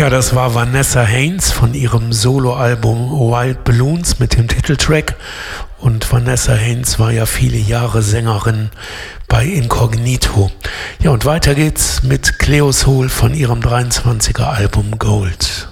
Ja, das war Vanessa Haynes von ihrem Soloalbum Wild Balloons mit dem Titeltrack. Und Vanessa Haynes war ja viele Jahre Sängerin bei Incognito. Ja, und weiter geht's mit Cleo Sol von ihrem 23er Album Gold.